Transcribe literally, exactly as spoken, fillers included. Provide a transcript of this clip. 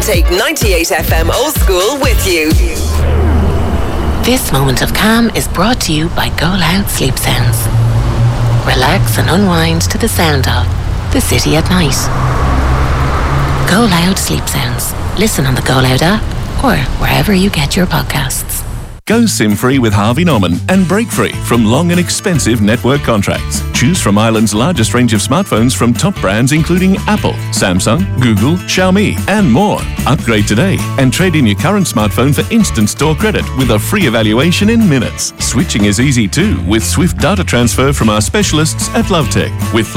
take ninety-eight F M Old School with you. This moment of calm is brought to you by Go Loud Sleep Sounds. Relax and unwind to the sound of the city at night. Go Loud Sleep Sounds. Listen on the Go Loud app or wherever you get your podcasts. Go SIM-free with Harvey Norman and break free from long and expensive network contracts. Choose from Ireland's largest range of smartphones from top brands including Apple, Samsung, Google, Xiaomi and more. Upgrade today and trade in your current smartphone for instant store credit with a free evaluation in minutes. Switching is easy too with swift data transfer from our specialists at LoveTech. With